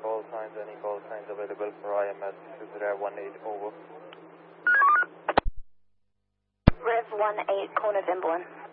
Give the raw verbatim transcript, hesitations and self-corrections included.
call signs, any call signs available for I M S two zero one eight, over. Rev one eight, Kona Vimblin.